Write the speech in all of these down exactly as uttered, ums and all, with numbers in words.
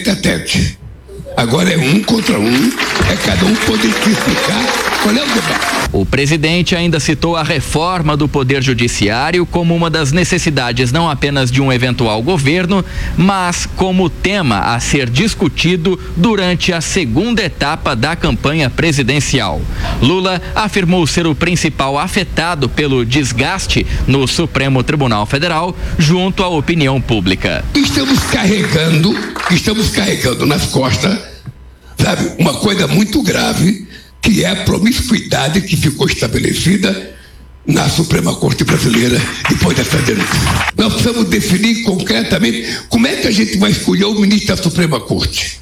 tete a tete. Agora é um contra um, é cada um poder explicar qual é o debate. O presidente ainda citou a reforma do Poder Judiciário como uma das necessidades não apenas de um eventual governo, mas como tema a ser discutido durante a segunda etapa da campanha presidencial. Lula afirmou ser o principal afetado pelo desgaste no Supremo Tribunal Federal junto à opinião pública. Estamos carregando, estamos carregando nas costas, sabe, uma coisa muito grave, que é a promiscuidade que ficou estabelecida na Suprema Corte Brasileira depois dessa denúncia. Nós precisamos definir concretamente como é que a gente vai escolher o ministro da Suprema Corte.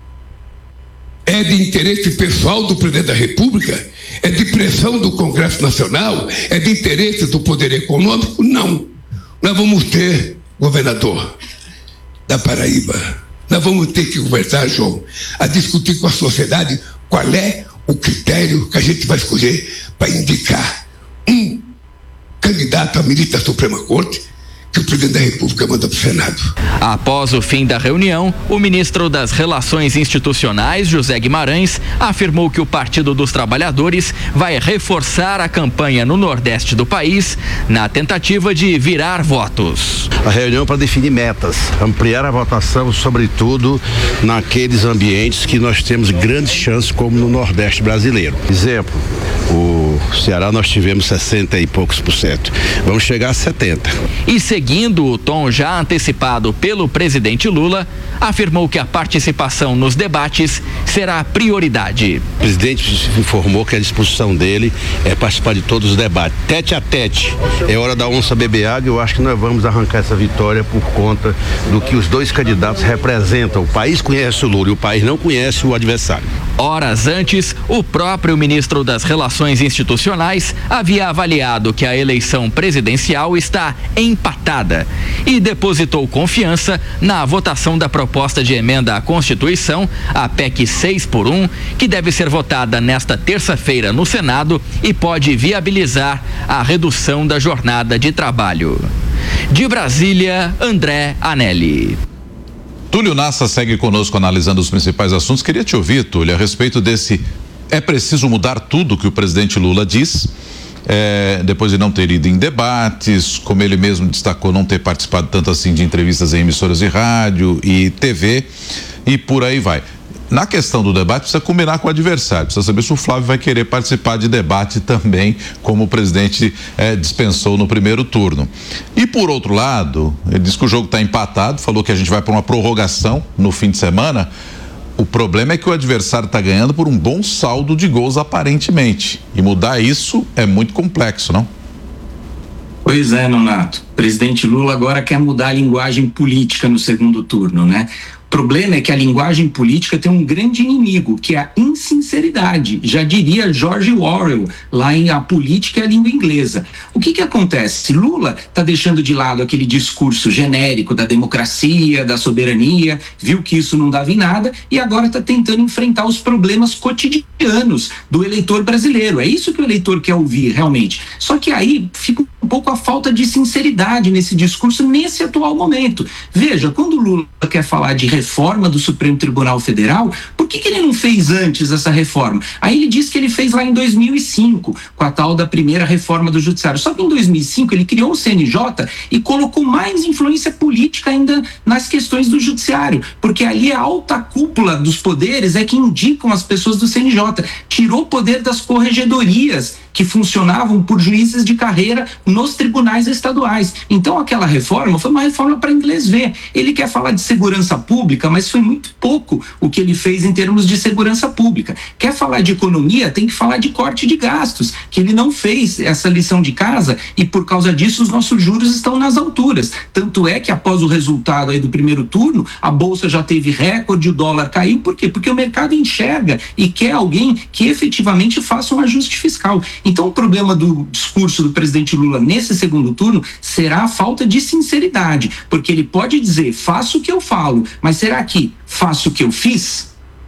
É de interesse pessoal do presidente da República? É de pressão do Congresso Nacional? É de interesse do poder econômico? Não. Nós vamos ter, governador da Paraíba, nós vamos ter que conversar, João, a discutir com a sociedade qual é o critério que a gente vai escolher para indicar um candidato a ministro da Suprema Corte que o presidente da República manda para o Senado. Após o fim da reunião, o ministro das Relações Institucionais, José Guimarães, afirmou que o Partido dos Trabalhadores vai reforçar a campanha no Nordeste do país na tentativa de virar votos. A reunião para definir metas, ampliar a votação, sobretudo naqueles ambientes que nós temos grandes chances, como no Nordeste brasileiro. Exemplo, o Ceará nós tivemos sessenta e poucos por cento. Vamos chegar a setenta. E seguindo o tom já antecipado pelo presidente Lula, afirmou que a participação nos debates será prioridade. O presidente informou que a disposição dele é participar de todos os debates. Tete a tete. É hora da onça beber água. Eu acho que nós vamos arrancar essa vitória por conta do que os dois candidatos representam. O país conhece o Lula e o país não conhece o adversário. Horas antes, o próprio ministro das Relações Institucionais havia avaliado que a eleição presidencial está empatada e depositou confiança na votação da proposta de emenda à Constituição, a P E C seis por um, que deve ser votada nesta terça-feira no Senado e pode viabilizar a redução da jornada de trabalho. De Brasília, André Anelli. Túlio Nassa segue conosco analisando os principais assuntos. Queria te ouvir, Túlio, a respeito desse é preciso mudar tudo que o presidente Lula diz, é, depois de não ter ido em debates, como ele mesmo destacou, não ter participado tanto assim de entrevistas em emissoras de rádio e T V e por aí vai. Na questão do debate, precisa combinar com o adversário, precisa saber se o Flávio vai querer participar de debate também, como o presidente eh, dispensou no primeiro turno. E por outro lado, ele diz que o jogo está empatado, falou que a gente vai para uma prorrogação no fim de semana. O problema é que o adversário está ganhando por um bom saldo de gols, aparentemente. E mudar isso é muito complexo, não? Pois é, Nonato. O presidente Lula agora quer mudar a linguagem política no segundo turno, né? O problema é que a linguagem política tem um grande inimigo, que é a insinceridade. Já diria George Orwell, lá em A Política e a Língua Inglesa. O que que acontece? Lula está deixando de lado aquele discurso genérico da democracia, da soberania, viu que isso não dava em nada e agora está tentando enfrentar os problemas cotidianos do eleitor brasileiro. É isso que o eleitor quer ouvir, realmente. Só que aí fica um pouco a falta de sinceridade nesse discurso, nesse atual momento. Veja, quando o Lula quer falar de reforma do Supremo Tribunal Federal, por que que ele não fez antes essa reforma? Aí ele diz que ele fez lá em dois mil e cinco, com a tal da primeira reforma do Judiciário. Só que em dois mil e cinco ele criou o C N J e colocou mais influência política ainda nas questões do Judiciário, porque ali a alta cúpula dos poderes é que indicam as pessoas do C N J. Tirou o poder das corregedorias, que funcionavam por juízes de carreira nos tribunais estaduais. Então aquela reforma foi uma reforma para inglês ver. Ele quer falar de segurança pública, mas foi muito pouco o que ele fez em termos de segurança pública. Quer falar de economia, tem que falar de corte de gastos, que ele não fez essa lição de casa e por causa disso os nossos juros estão nas alturas. Tanto é que após o resultado aí do primeiro turno, a bolsa já teve recorde, o dólar caiu. Por quê? Porque o mercado enxerga e quer alguém que efetivamente faça um ajuste fiscal. Então o problema do discurso do presidente Lula nesse segundo turno será a falta de sinceridade, porque ele pode dizer, faço o que eu falo, mas será que faço o que eu fiz?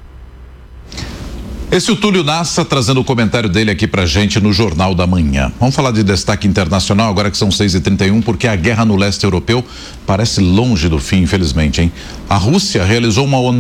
Esse é o Túlio Nassa trazendo o comentário dele aqui pra gente no Jornal da Manhã. Vamos falar de destaque internacional agora que são seis e trinta e um, porque a guerra no leste europeu parece longe do fim, infelizmente, hein? A Rússia realizou uma